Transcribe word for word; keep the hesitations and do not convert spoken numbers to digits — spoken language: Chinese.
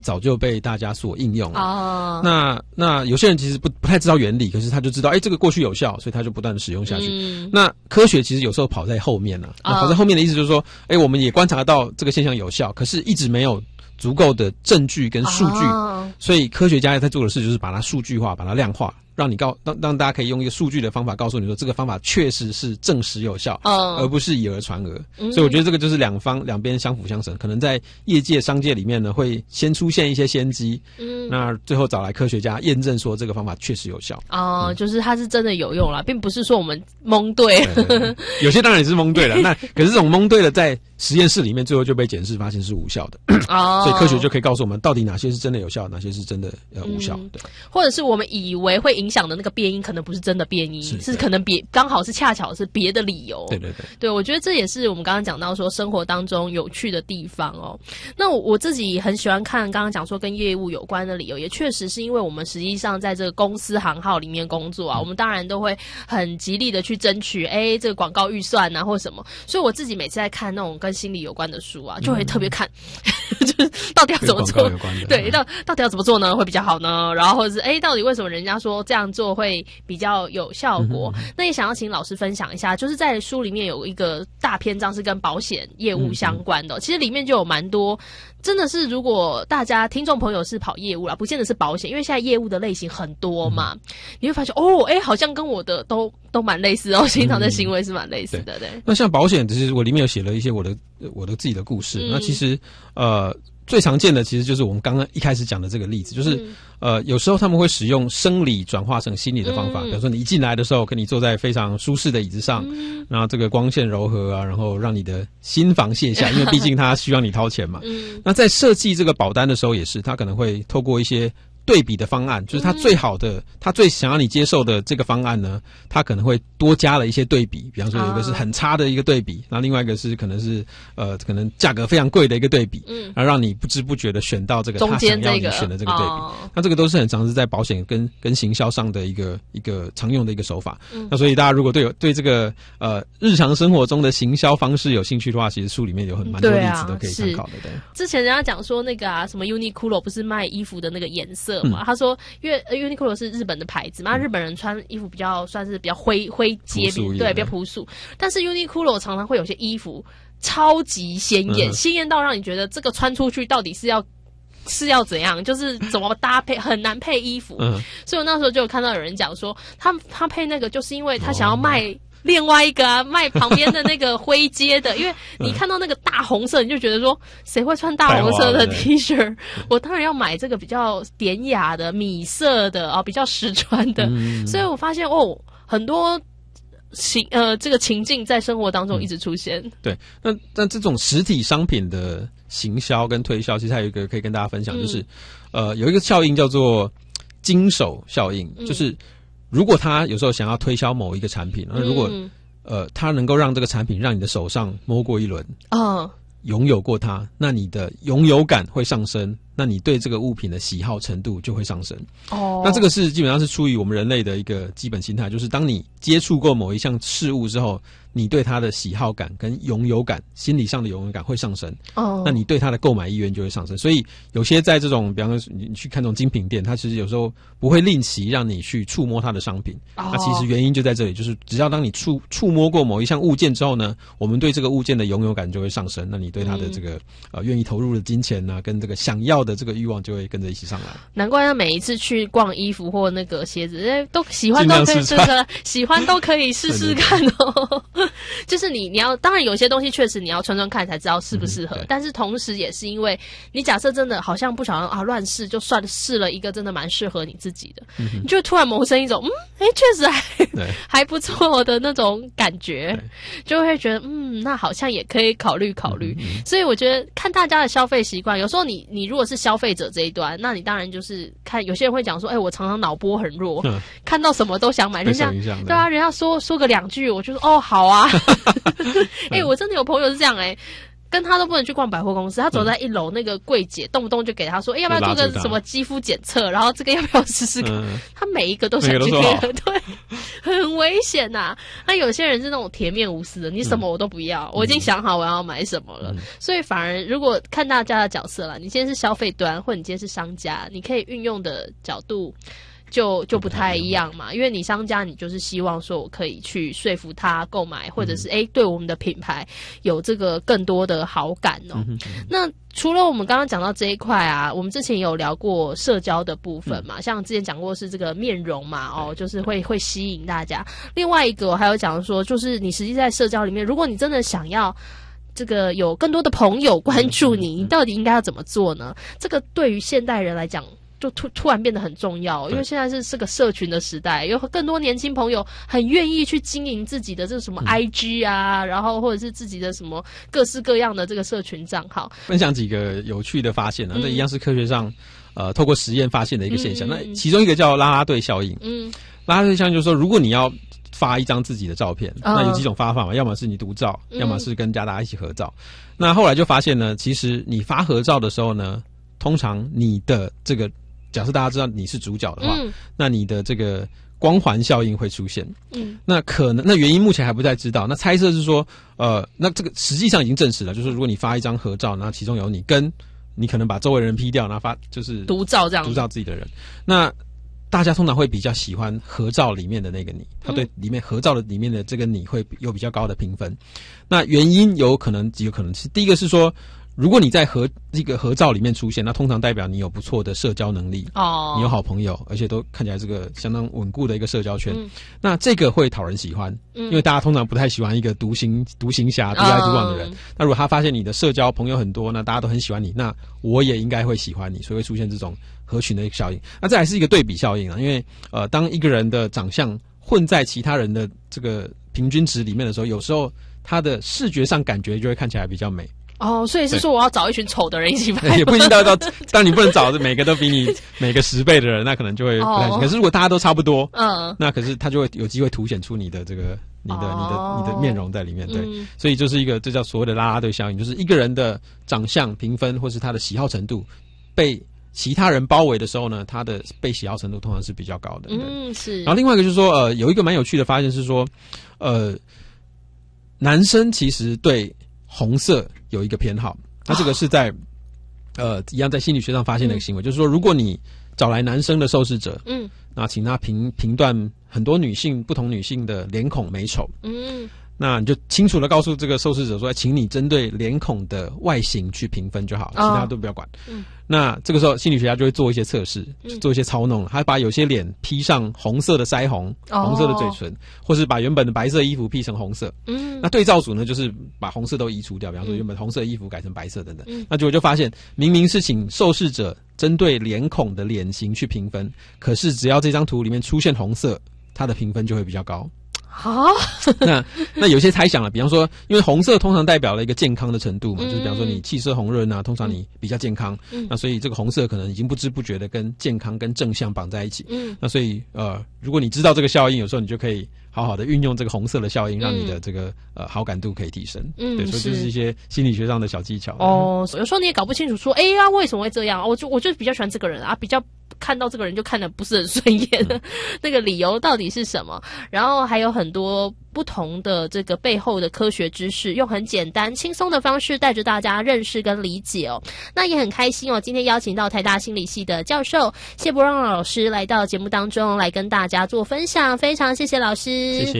早就被大家所应用了。 哦， 那那有些人其实不不太知道原理，可是他就知道，哎，这个过去有效，所以他就不断的使用下去。嗯、那科学其实有时候跑在后面啊，那跑在后面的意思就是说，哎，我们也观察到这个现象有效，可是一直没有足够的证据跟数据，哦、所以科学家在做的事就是把它数据化，把它量化。让你告让让大家可以用一个数据的方法告诉你说，这个方法确实是证实有效，嗯、而不是以讹传讹。嗯、所以我觉得这个就是两方两边相辅相成，可能在业界商界里面呢，会先出现一些先机，嗯，那最后找来科学家验证说这个方法确实有效。 哦，嗯、就是它是真的有用啦，并不是说我们蒙对。 对对对有些当然也是蒙对了，那可是这种蒙对了在实验室里面最后就被检视发现是无效的。哦，所以科学就可以告诉我们到底哪些是真的有效，哪些是真的呃无效。对， 或者是我们以为会影响的那个变因，可能不是真的变因，是, 是可能别刚好是恰巧是别的理由。 对对对， 对，我觉得这也是我们刚刚讲到说生活当中有趣的地方哦。那 我, 我自己很喜欢看刚刚讲说跟业务有关的理由，也确实是因为我们实际上在这个公司行号里面工作啊，嗯、我们当然都会很极力的去争取，哎，这个广告预算啊或什么，所以我自己每次在看那种跟心理有关的书啊，就会特别看，嗯、就是到底要怎么做，对，到到底要怎么做呢会比较好呢？然后或者是哎，到底为什么人家说这样做会比较有效果？嗯、那也想要请老师分享一下，就是在书里面有一个大篇章是跟保险业务相关的，嗯、其实里面就有蛮多。真的是，如果大家听众朋友是跑业务啦，不见得是保险，因为现在业务的类型很多嘛，嗯、你会发现哦，哎，好像跟我的都都蛮类似哦，平常的行为是蛮类似的，嗯、对。对那像保险，其实我里面有写了一些我的我的自己的故事，嗯、那其实呃。最常见的其实就是我们刚刚一开始讲的这个例子，就是、嗯、呃，有时候他们会使用生理转化成心理的方法，嗯、比如说你一进来的时候，跟你坐在非常舒适的椅子上，嗯、然后这个光线柔和啊，然后让你的心房卸下，因为毕竟他需要你掏钱嘛。嗯、那在设计这个保单的时候也是，他可能会透过一些对比的方案，就是他最好的，嗯、他最想要你接受的这个方案呢，他可能会多加了一些对比，比方说有一个是很差的一个对比，那、啊、另外一个是可能是呃可能价格非常贵的一个对比，嗯，然后让你不知不觉的选到这个他想要你选的这个对比，哦、那这个都是很常是在保险跟跟行销上的一个一个常用的一个手法。嗯、那所以大家如果对有对这个呃日常生活中的行销方式有兴趣的话，其实书里面有很蛮多例子都可以参考的。对， 之前人家讲说那个啊什么 Uniqlo 不是卖衣服的那个颜色嘛，嗯、他说因为 Uniqlo 是日本的牌子嘛，嗯、日本人穿衣服比较算是比较灰灰阶，对，比较朴素。但是 Uniqlo 常常会有些衣服超级鲜艳，嗯、鲜艳到让你觉得这个穿出去到底是要是要怎样，就是怎么搭配很难配衣服。嗯、所以我那时候就有看到有人讲说，他他配那个就是因为他想要卖。另外一个啊，卖旁边的那个灰阶的，因为你看到那个大红色，你就觉得说，谁会穿大红色的 T 恤？我当然要买这个比较典雅的米色的啊，比较实穿的。嗯、所以我发现哦，很多情呃这个情境在生活当中一直出现。嗯、 对，那那这种实体商品的行销跟推销，其实还有一个可以跟大家分享，嗯、就是呃有一个效应叫做经手效应，嗯、就是。如果他有时候想要推销某一个产品，那如果、嗯、呃他能够让这个产品让你的手上摸过一轮，哦，拥有过它，那你的拥有感会上升，那你对这个物品的喜好程度就会上升。哦，那这个是基本上是出于我们人类的一个基本心态，就是当你接触过某一项事物之后，你对它的喜好感跟拥有感，心理上的拥有感会上升。哦，那你对它的购买意愿就会上升。所以有些在这种，比方说你去看这种精品店，它其实有时候不会令其让你去触摸它的商品。哦，那其实原因就在这里，就是只要当你触触摸过某一项物件之后呢，我们对这个物件的拥有感就会上升。那你对它的这个、嗯、呃愿意投入的金钱啊，跟这个想要的这个欲望就会跟着一起上来。 难怪他每一次去逛衣服或那个鞋子，都喜欢都可以这个喜欢都可以试试看哦。就是你你要当然有些东西确实你要穿穿看才知道适不适合，嗯、但是同时也是因为你假设真的好像不想啊乱试，就算试了一个真的蛮适合你自己的，嗯、你就突然萌生一种嗯哎确实还还不错的那种感觉，就会觉得嗯那好像也可以考虑考虑。嗯、所以我觉得看大家的消费习惯，有时候你你如果是消费者这一端，那你当然就是看有些人会讲说，哎、欸，我常常脑波很弱，嗯、看到什么都想买，人家对啊，人家说说个两句，我就说哦好啊，哎、欸，我真的有朋友是这样哎、欸。 跟他都不能去逛百货公司，他走在一楼，那个柜姐动不动就给他说，哎、欸，要不要做个什么肌肤检测？然后这个要不要试试看？嗯、他每一个都想去贴，对，很危险呐、啊。那有些人是那种铁面无私的，你什么我都不要，嗯、我已经想好我要买什么了。嗯、所以反而如果看大家的角色啦，你今天是消费端，或者你今天是商家，你可以运用的角度。就就不太一样嘛，因为你商家你就是希望说我可以去说服他购买，或者是哎、嗯、对我们的品牌有这个更多的好感哦。嗯、那除了我们刚刚讲到这一块啊，我们之前有聊过社交的部分嘛，嗯、像之前讲过是这个面容嘛，哦，就是会会吸引大家。另外一个我还有讲说，就是你实际在社交里面，如果你真的想要这个有更多的朋友关注你，你到底应该要怎么做呢？这个对于现代人来讲。就突突然变得很重要，因为现在是是个社群的时代，有更多年轻朋友很愿意去经营自己的这个什么 I G 啊，嗯、然后或者是自己的什么各式各样的这个社群账号。 分享几个有趣的发现啊，这、嗯、一样是科学上呃透过实验发现的一个现象。嗯、那其中一个叫啦啦队效应。嗯，啦啦队效应就是说，如果你要发一张自己的照片，嗯、那有几种发法嘛，要么是你独照，嗯、要么是跟大家一起合照。那后来就发现呢，其实你发合照的时候呢，通常你的这个假设大家知道你是主角的话，嗯、那你的这个光环效应会出现。嗯，那可能那原因目前还不太知道。那猜测是说，呃，那这个实际上已经证实了，就是如果你发一张合照，然后其中有你跟你可能把周围人 P 掉，然后发就是独照这样， 独照自己的人，那大家通常会比较喜欢合照里面的那个你，他对里面合照的里面的这个你会有比较高的评分。那原因有可能几个可能是，第一个是说，如果你在合这个合照里面出现，那通常代表你有不错的社交能力哦，你有好朋友，而且都看起来这个相当稳固的一个社交圈。嗯、那这个会讨人喜欢，嗯、因为大家通常不太喜欢一个独行独行侠、独来独往的人。嗯、那如果他发现你的社交朋友很多，那大家都很喜欢你，那我也应该会喜欢你，所以会出现这种合群的一个效应。那再来是一个对比效应啊，因为呃，当一个人的长相混在其他人的这个平均值里面的时候，有时候他的视觉上感觉就会看起来比较美。 哦，所以是说我要找一群丑的人一起拍， 也不一定到到，但你不能找每个都比你每个十倍的人，那可能就会不太行。哦、可是如果大家都差不多，嗯，那可是他就会有机会凸显出你的这个你的、哦、你的你的面容在里面，对，嗯、所以就是一个这叫所谓的啦啦队效应，就是一个人的长相评分或是他的喜好程度被其他人包围的时候呢，他的被喜好程度通常是比较高的。 嗯，是。 然后另外一个就是说，呃，有一个蛮有趣的发现是说，呃，男生其实对红色有一个偏好，那这个是在、哦、呃一样在心理学上发现的一个行为，嗯、就是说，如果你找来男生的受试者，嗯，那请他评评断很多女性不同女性的脸孔美丑，嗯。那你就清楚的告诉这个受试者说，请你针对脸孔的外形去评分就好，其他都不要管。嗯、那这个时候心理学家就会做一些测试，嗯、做一些操弄，他把有些脸披上红色的腮红、哦、红色的嘴唇，或是把原本的白色衣服披成红色。嗯、那对照组呢，就是把红色都移除掉，比方说原本红色衣服改成白色等等。嗯、那结果就发现，明明是请受试者针对脸孔的脸型去评分，可是只要这张图里面出现红色，他的评分就会比较高。 好， 那那有些猜想了，比方说，因为红色通常代表了一个健康的程度嘛，嗯、就是比方说你气色红润啊，通常你比较健康，嗯、那所以这个红色可能已经不知不觉的跟健康跟正向绑在一起。嗯，那所以呃，如果你知道这个效应，有时候你就可以好好的运用这个红色的效应，让你的这个呃好感度可以提升。嗯，对，所以就是一些心理学上的小技巧。 哦，有时候你也搞不清楚说，哎呀，为什么会这样？我就我就比较喜欢这个人啊，比较。看到这个人就看得不是很顺眼的、嗯、那个理由到底是什么？然后还有很多不同的这个背后的科学知识，用很简单轻松的方式带着大家认识跟理解哦。那也很开心哦，今天邀请到台大心理系的教授谢伯让老师来到节目当中来跟大家做分享，非常谢谢老师， 谢谢。